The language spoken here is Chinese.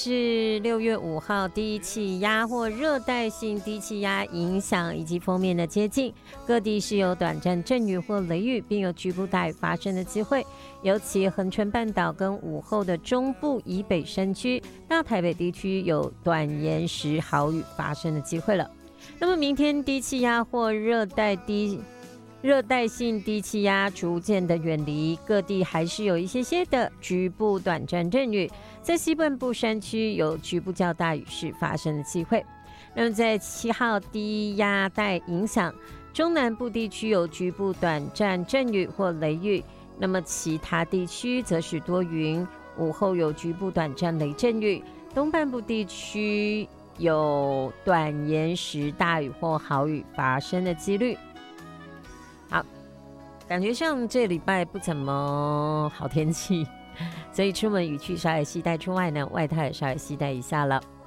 是6月5号，低气压或热带性低气压影响以及锋面的接近，各地是有短暂阵雨或雷雨，并有局部大雨发生的机会。尤其恒春半岛跟午后的中部以北山区、大台北地区有短延时豪雨发生的机会了。那么明天低气压或热带性低气压逐渐的远离，各地还是有一些的局部短暂阵雨，在西半部山区有局部较大雨势发生的机会。那么在7号低压带影响，中南部地区有局部短暂阵雨或雷雨，那么其他地区则是多云，午后有局部短暂雷阵雨，东半部地区有短延时大雨或豪雨发生的几率。好，感觉上这礼拜不怎么好天气，所以出门雨具稍微携带之外呢，外套也稍微携带一下了。